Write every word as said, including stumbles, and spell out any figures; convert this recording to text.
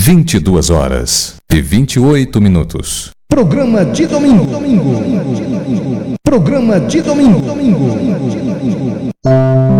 vinte e duas horas e vinte e oito minutos. Programa de domingo. Programa de domingo.